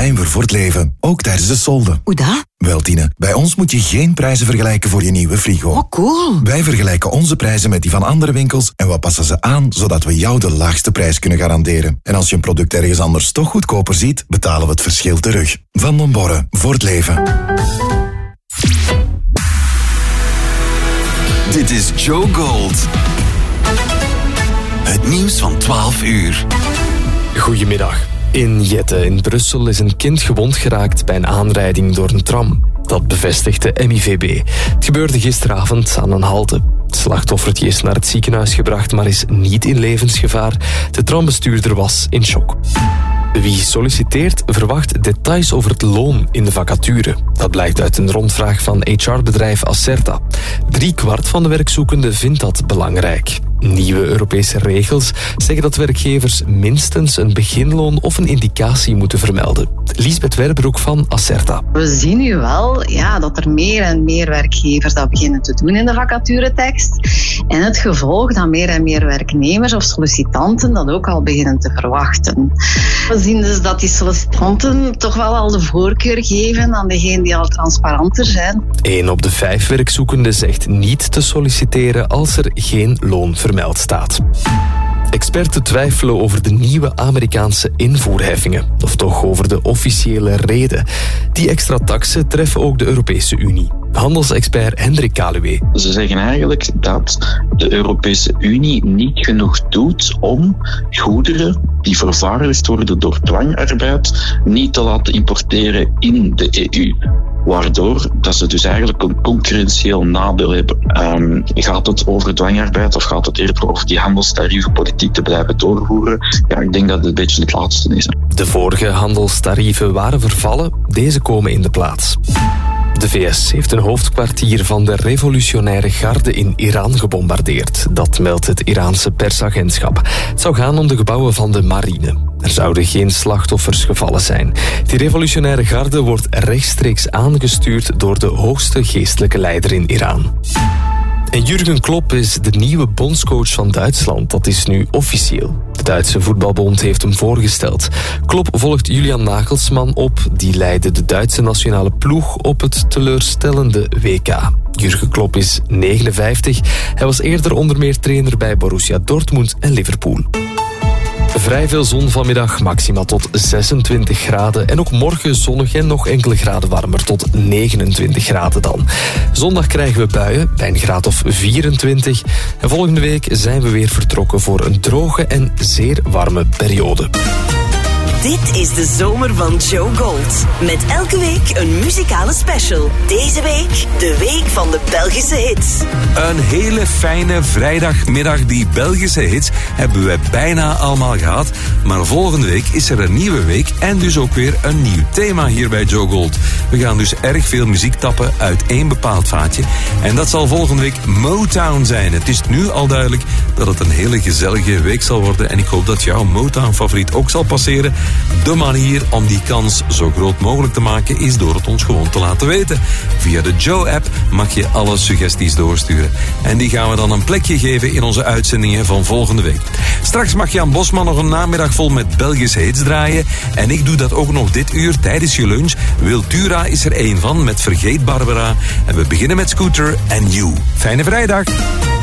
zijn we voor het leven, ook tijdens de solden. Hoe dat? Wel, Tine, bij ons moet je geen prijzen vergelijken voor je nieuwe frigo. Oh, cool. Wij vergelijken onze prijzen met die van andere winkels en we passen ze aan, zodat we jou de laagste prijs kunnen garanderen. En als je een product ergens anders toch goedkoper ziet, betalen we het verschil terug. Van den Borre, voor het leven. Dit is Joe Gold. Het nieuws van 12 uur. Goedemiddag. In Jette in Brussel is een kind gewond geraakt bij een aanrijding door een tram. Dat bevestigt de MIVB. Het gebeurde gisteravond aan een halte. Het slachtoffertje is naar het ziekenhuis gebracht, maar is niet in levensgevaar. De trambestuurder was in shock. Wie solliciteert verwacht details over het loon in de vacature. Dat blijkt uit een rondvraag van HR-bedrijf Acerta. 3/4 van de werkzoekenden vindt dat belangrijk. Nieuwe Europese regels zeggen dat werkgevers minstens een beginloon of een indicatie moeten vermelden. Liesbeth Werbroek van Acerta. We zien nu wel dat er meer en meer werkgevers dat beginnen te doen in de vacaturetekst. En het gevolg dat meer en meer werknemers of sollicitanten dat ook al beginnen te verwachten. We zien dus dat die sollicitanten toch wel al de voorkeur geven aan degenen die al transparanter zijn. 1 op de 5 werkzoekenden zegt niet te solliciteren als er geen loon vermeld staat. Experten twijfelen over de nieuwe Amerikaanse invoerheffingen, of toch over de officiële reden. Die extra taxen treffen ook de Europese Unie. Handelsexpert Hendrik Kaluwe. Ze zeggen eigenlijk dat de Europese Unie niet genoeg doet om goederen die vervaardigd worden door dwangarbeid niet te laten importeren in de EU. Waardoor dat ze dus eigenlijk een concurrentieel nadeel hebben. Gaat het over dwangarbeid of gaat het eerder over die handelstarievenpolitiek te blijven doorvoeren? Ja, ik denk dat het een beetje het laatste is. De vorige handelstarieven waren vervallen, deze komen in de plaats. De VS heeft een hoofdkwartier van de revolutionaire garde in Iran gebombardeerd. Dat meldt het Iraanse persagentschap. Het zou gaan om de gebouwen van de marine. Er zouden geen slachtoffers gevallen zijn. Die revolutionaire garde wordt rechtstreeks aangestuurd door de hoogste geestelijke leider in Iran. En Jurgen Klopp is de nieuwe bondscoach van Duitsland. Dat is nu officieel. De Duitse voetbalbond heeft hem voorgesteld. Klopp volgt Julian Nagelsmann op. Die leidde de Duitse nationale ploeg op het teleurstellende WK. Jurgen Klopp is 59. Hij was eerder onder meer trainer bij Borussia Dortmund en Liverpool. Vrij veel zon vanmiddag, maximaal tot 26 graden. En ook morgen zonnig en nog enkele graden warmer, tot 29 graden dan. Zondag krijgen we buien, bij een graad of 24. En volgende week zijn we weer vertrokken voor een droge en zeer warme periode. Dit is de zomer van Joe Gold. Met elke week een muzikale special. Deze week de week van de Belgische hits. Een hele fijne vrijdagmiddag. Die Belgische hits hebben wij bijna allemaal gehad. Maar volgende week is er een nieuwe week en dus ook weer een nieuw thema hier bij Joe Gold. We gaan dus erg veel muziek tappen uit één bepaald vaatje. En dat zal volgende week Motown zijn. Het is nu al duidelijk dat het een hele gezellige week zal worden. En ik hoop dat jouw Motown-favoriet ook zal passeren. De manier om die kans zo groot mogelijk te maken is door het ons gewoon te laten weten. Via de Joe-app mag je alle suggesties doorsturen. En die gaan we dan een plekje geven in onze uitzendingen van volgende week. Straks mag Jan Bosman nog een namiddag vol met Belgische hits draaien. En ik doe dat ook nog dit uur tijdens je lunch. Wiltura is er één van met Vergeet Barbara. En we beginnen met Scooter en You. Fijne vrijdag!